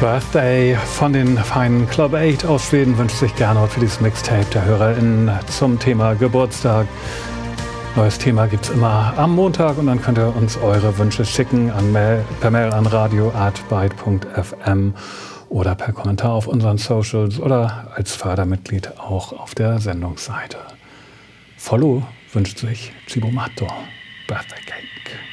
Birthday von den feinen Club 8 aus Schweden wünscht sich Gernot für dieses Mixtape der HörerInnen zum Thema Geburtstag. Neues Thema gibt es immer am Montag und dann könnt ihr uns eure Wünsche schicken per Mail an radio@byte.fm oder per Kommentar auf unseren Socials oder als Fördermitglied auch auf der Sendungsseite. Follow wünscht sich Cibo Matto. Birthday Cake.